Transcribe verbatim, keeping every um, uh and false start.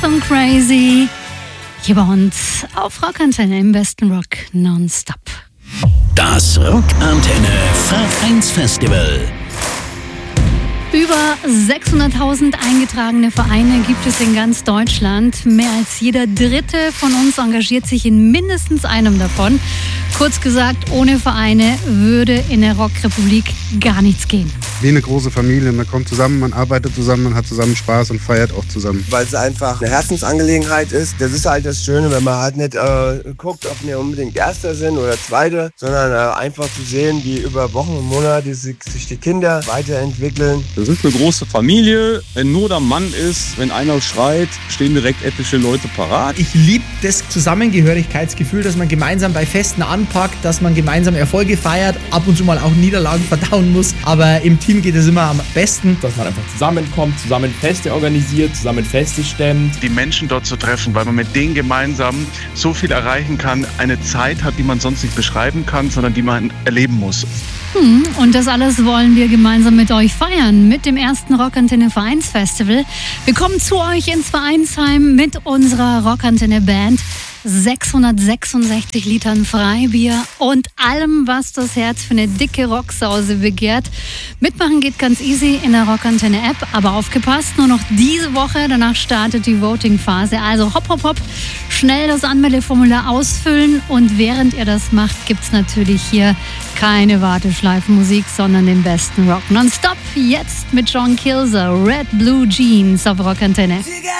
und Crazy. Hier bei uns auf Rockantenne im besten Rock nonstop. Das Rockantenne Vereinsfestival. Über sechshunderttausend eingetragene Vereine gibt es in ganz Deutschland. Mehr als jeder Dritte von uns engagiert sich in mindestens einem davon. Kurz gesagt, ohne Vereine würde in der Rockrepublik gar nichts gehen. Wie eine große Familie. Man kommt zusammen, man arbeitet zusammen, man hat zusammen Spaß und feiert auch zusammen. Weil es einfach eine Herzensangelegenheit ist. Das ist halt das Schöne, wenn man halt nicht äh, guckt, ob wir unbedingt Erster sind oder Zweite, sondern äh, einfach zu sehen, wie über Wochen und Monate sich, sich die Kinder weiterentwickeln. Das ist eine große Familie. Wenn nur der Mann ist, wenn einer schreit, stehen direkt etliche Leute parat. Ich liebe das Zusammengehörigkeitsgefühl, dass man gemeinsam bei Festen anpackt, dass man gemeinsam Erfolge feiert, ab und zu mal auch Niederlagen verdauen muss. Aber im Team geht es immer am besten. Dass man einfach zusammenkommt, zusammen Feste organisiert, zusammen Feste stemmt. Die Menschen dort zu treffen, weil man mit denen gemeinsam so viel erreichen kann, eine Zeit hat, die man sonst nicht beschreiben kann, sondern die man erleben muss. Hm, und das alles wollen wir gemeinsam mit euch feiern, mit dem ersten Rockantenne Vereinsfestival. Wir kommen zu euch ins Vereinsheim mit unserer Rockantenne Band. sechshundertsechsundsechzig Litern Freibier und allem, was das Herz für eine dicke Rocksause begehrt. Mitmachen geht ganz easy in der Rockantenne App, aber aufgepasst, nur noch diese Woche, danach startet die Voting-Phase. Also hopp, hopp, hopp, schnell das Anmeldeformular ausfüllen und während ihr das macht, gibt's natürlich hier keine Warteschleifenmusik, sondern den besten Rock nonstop. Jetzt mit John Kilzer, Red Blue Jeans auf Rockantenne.